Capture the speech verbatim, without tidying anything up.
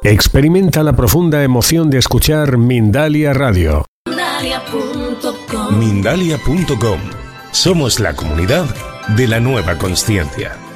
Experimenta la profunda emoción de escuchar Mindalia Radio. Mindalia punto com. Mindalia punto com. Somos la comunidad de la nueva consciencia.